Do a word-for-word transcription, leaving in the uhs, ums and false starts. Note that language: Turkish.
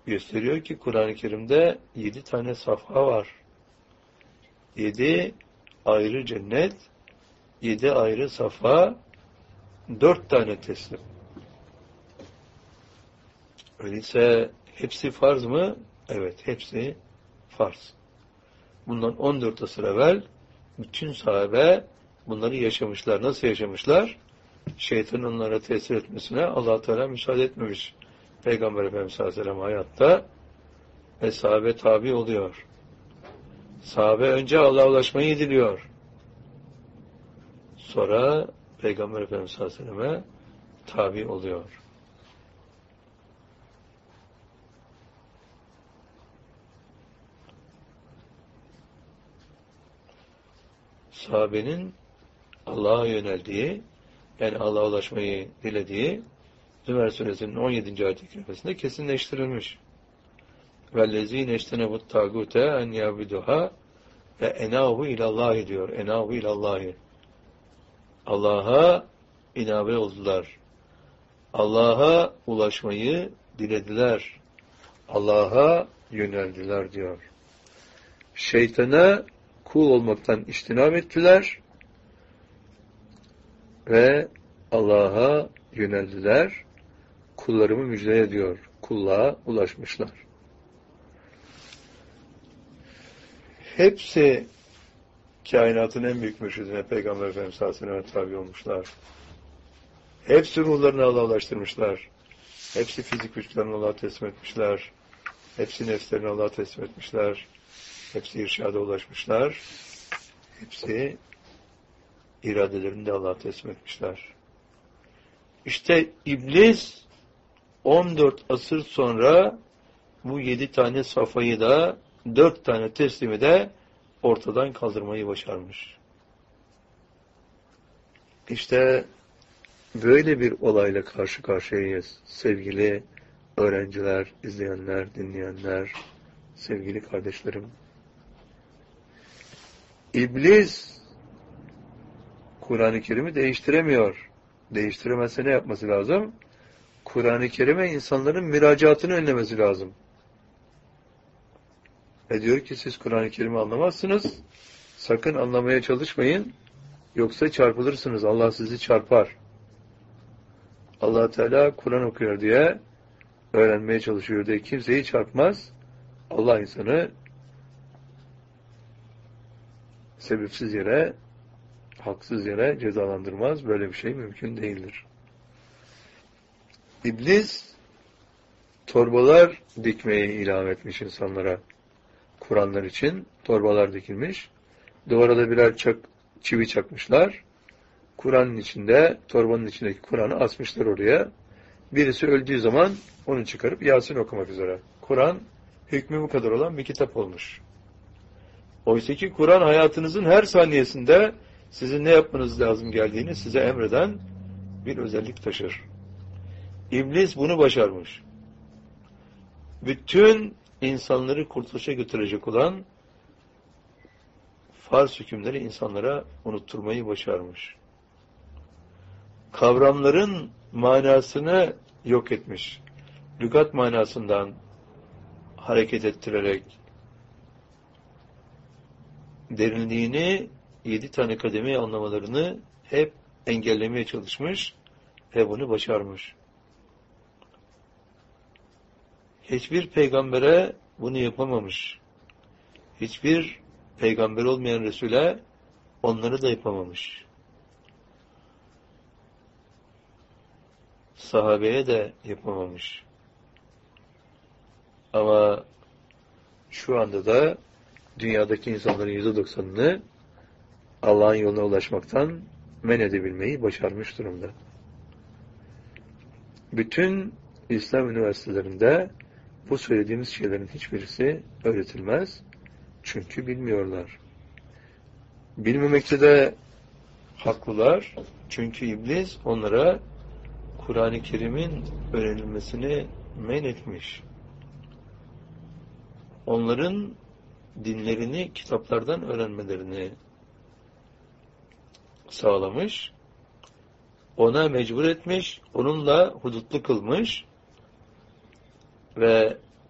gösteriyor ki Kur'an-ı Kerim'de yedi tane safha var. Yedi ayrı cennet, yedi ayrı safa, dört tane teslim. Öyleyse hepsi farz mı? Evet, hepsi farz. Bundan on dört asır evvel bütün sahabe bunları yaşamışlar. Nasıl yaşamışlar? Şeytanın onlara tesir etmesine Allah Teala müsaade etmemiş. Peygamber Efendimiz sallallahu aleyhi ve sellem hayatta ve sahabe tabi oluyor. Sahabe önce Allah'a ulaşmayı diliyor. Sonra Peygamber Efendimiz sallallahu aleyhi ve selleme tabi oluyor. Sahabenin Allah'a yöneldiği, yani Allah'a ulaşmayı dilediği Zümer Suresinin on yedinci ayet-i kerimesinde kesinleştirilmiş. وَالَّذ۪ينَ اَجْتَنَبُوا التَّاغُوتَ اَنْ يَعْبُدُهَا ve enahu ilallahi diyor. Enahu ilallahi. Allah'a inabe oldular. Allah'a ulaşmayı dilediler. Allah'a yöneldiler diyor. Şeytana kul olmaktan içtinab ettiler ve Allah'a yöneldiler. Kullarımı müjdele diyor. Kulluğa ulaşmışlar. Hepsi kainatın en büyük mürşidine Peygamber Efendimiz sallallahu aleyhi ve sellem tabi olmuşlar. Hepsi ruhlarını Allah'a ulaştırmışlar. Hepsi fizik güçlerini Allah'a teslim etmişler. Hepsi nefslerini Allah'a teslim etmişler. Hepsi irşada ulaşmışlar. Hepsi iradelerini de Allah'a teslim etmişler. İşte iblis on dört asır sonra bu yedi tane safayı da dört tane teslimi de ortadan kaldırmayı başarmış. İşte böyle bir olayla karşı karşıyayız. Sevgili öğrenciler, izleyenler, dinleyenler, sevgili kardeşlerim. İblis Kur'an-ı Kerim'i değiştiremiyor. Değiştiremezse ne yapması lazım? Kur'an-ı Kerim'e insanların müracaatını önlemesi lazım. Ve diyor ki siz Kur'an-ı Kerim'i anlamazsınız. Sakın anlamaya çalışmayın. Yoksa çarpılırsınız. Allah sizi çarpar. Allah Teala Kur'an okuyor diye, öğrenmeye çalışıyor diye kimseyi çarpmaz. Allah insanı sebepsiz yere, haksız yere cezalandırmaz. Böyle bir şey mümkün değildir. İblis torbalar dikmeyi ilham etmiş insanlara. Kur'anlar için torbalar dikilmiş. Duvara da birer çak, çivi çakmışlar. Kur'an'ın içinde, torbanın içindeki Kur'an'ı asmışlar oraya. Birisi öldüğü zaman onu çıkarıp Yasin okumak üzere. Kur'an hükmü bu kadar olan bir kitap olmuş. Oysa ki Kur'an hayatınızın her saniyesinde sizin ne yapmanız lazım geldiğini size emreden bir özellik taşır. İblis bunu başarmış. Bütün insanları kurtuluşa götürecek olan farz hükümleri insanlara unutturmayı başarmış. Kavramların manasını yok etmiş. Lügat manasından hareket ettirerek derinliğini yedi tane kademeye anlamalarını hep engellemeye çalışmış ve bunu başarmış. Hiçbir peygambere bunu yapamamış. Hiçbir peygamber olmayan Resul'e onları da yapamamış. Sahabeye de yapamamış. Ama şu anda da dünyadaki insanların yüzde doksanını Allah'ın yoluna ulaşmaktan men edebilmeyi başarmış durumda. Bütün İslam üniversitelerinde bu söylediğimiz şeylerin hiçbirisi öğretilmez. Çünkü bilmiyorlar. Bilmemekte de haklılar. Çünkü iblis onlara Kur'an-ı Kerim'in öğrenilmesini men etmiş. Onların dinlerini kitaplardan öğrenmelerini sağlamış. Ona mecbur etmiş. Onunla hudutlu kılmış. Ve